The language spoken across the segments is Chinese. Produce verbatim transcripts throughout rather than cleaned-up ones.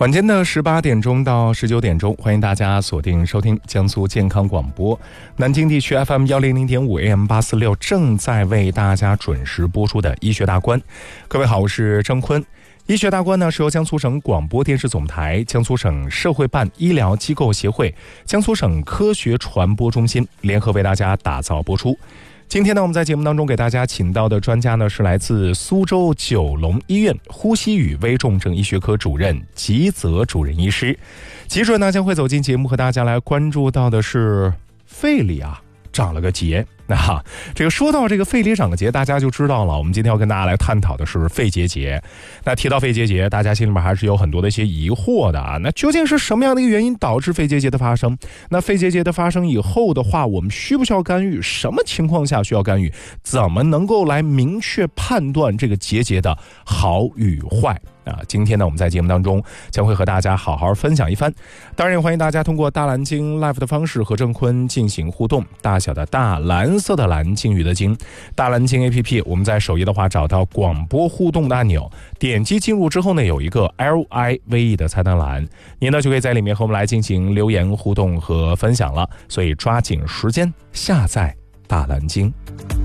晚间的十八点钟到十九点钟，欢迎大家锁定收听江苏健康广播，南京地区 F M 一零零点五 A M 八四六正在为大家准时播出的医学大观。各位好，我是郑坤。医学大观呢是由江苏省广播电视总台、江苏省社会办医疗机构协会、江苏省科学传播中心联合为大家打造播出。今天呢，我们在节目当中给大家请到的专家呢是来自苏州九龙医院呼吸与危重症医学科主任吉泽主任医师。吉主任呢将会走进节目，和大家来关注到的是肺里啊长了个结。那这个说到这个肺里长个结，大家就知道了。我们今天要跟大家来探讨的是肺结节。那提到肺结节，大家心里面还是有很多的一些疑惑的啊。那究竟是什么样的一个原因导致肺结节的发生？那肺结节的发生以后的话，我们需不需要干预？什么情况下需要干预？怎么能够来明确判断这个结节的好与坏？啊，今天呢，我们在节目当中将会和大家好好分享一番。当然，也欢迎大家通过大蓝鲸 Live 的方式和郑坤进行互动。大小的大，蓝色的蓝，鲸鱼的鲸，大蓝鲸 A P P， 我们在首页的话找到广播互动的按钮，点击进入之后呢，有一个 L I V E 的菜单栏，您呢就可以在里面和我们来进行留言互动和分享了。所以抓紧时间下载大蓝鲸。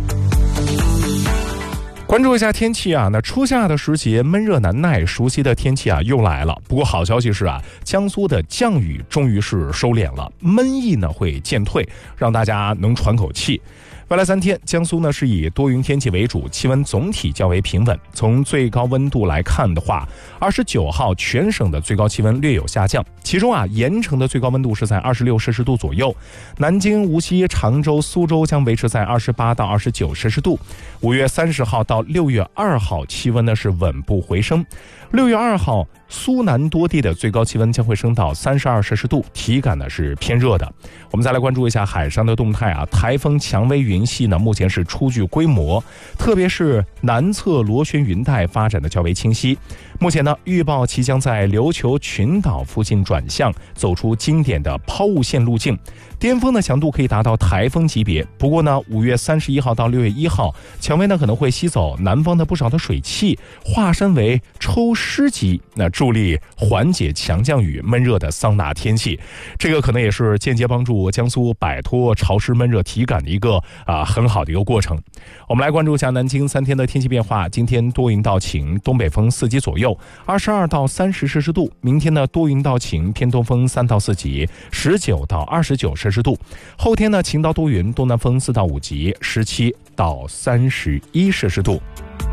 关注一下天气啊，那初夏的时节闷热难耐，熟悉的天气啊又来了。不过好消息是啊，江苏的降雨终于是收敛了，闷意呢会渐退，让大家能喘口气。未来三天，江苏呢是以多云天气为主，气温总体较为平稳。从最高温度来看的话，二十九号全省的最高气温略有下降，其中啊，盐城的最高温度是在二十六摄氏度左右，南京、无锡、常州、苏州将维持在二十八到二十九摄氏度。五月三十号到六月二号，气温呢是稳步回升。六月二号，苏南多地的最高气温将会升到三十二摄氏度，体感呢是偏热的。我们再来关注一下海上的动态啊，台风蔷薇云系呢目前是初具规模，特别是南侧螺旋云带发展的较为清晰。目前呢，预报其将在琉球群岛附近转向，走出经典的抛物线路径，巅峰的强度可以达到台风级别。不过呢，五月三十一号到六月一号，蔷薇呢可能会吸走南方的不少的水汽，化身为抽湿机，那助力缓解强降雨闷热的桑拿天气。这个可能也是间接帮助江苏摆脱潮湿闷热体感的一个啊很好的一个过程。我们来关注一下南京三天的天气变化。今天多云到晴，东北风四级左右，二十二到三十摄氏度。明天呢，多云到晴，偏东风三到四级，十九到二十九摄氏度。后天呢，晴到多云，东南风四到五级，十七到三十一摄氏度。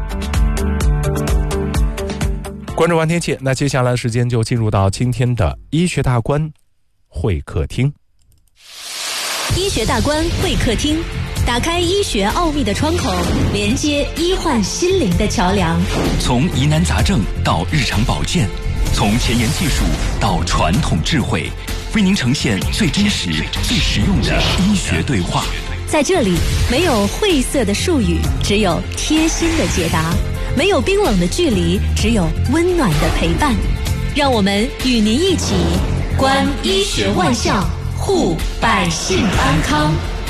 关注完天气，那接下来的时间就进入到今天的医学大观会客厅。 医学大观会客厅，打开医学奥秘的窗口，连接医患心灵的桥梁。 从疑难杂症到日常保健，从前沿技术到传统智慧，为您呈现最真实、最实用的医学对话。 在这里，没有晦涩的术语，只有贴心的解答；没有冰冷的距离，只有温暖的陪伴。让我们与您一起观医学万象，护百姓安康。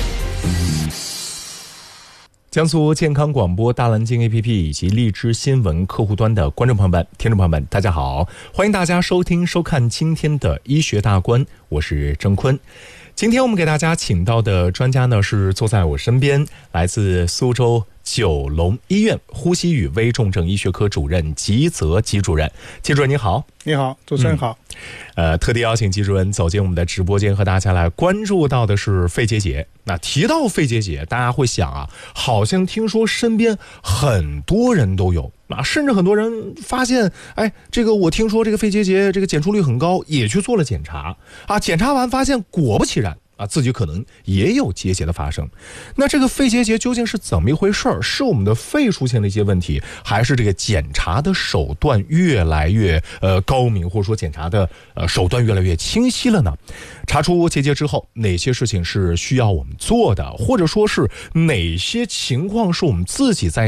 江苏健康广播大蓝鲸 A P P 以及荔枝新闻客户端的观众朋友们、听众朋友们，大家好，欢迎大家收听收看今天的医学大观，我是郑坤。今天我们给大家请到的专家呢，是坐在我身边，来自苏州九龙医院呼吸与危重症医学科主任吉泽吉主任。吉主任你好。 你好，主持人好。 嗯、呃，特地邀请吉主任走进我们的直播间，和大家来关注到的是肺结节。那提到肺结节，大家会想啊，好像听说身边很多人都有啊，甚至很多人发现，哎，这个我听说这个肺结节这个检出率很高，也去做了检查啊，检查完发现果不其然。啊，自己可能也有结节的发生。那这个肺结节究竟是怎么一回事儿？是我们的肺出现了一些问题，还是这个检查的手段越来越呃高明，或者说检查的呃手段越来越清晰了呢？查出结节之后，哪些事情是需要我们做的，或者说是哪些情况是我们自己在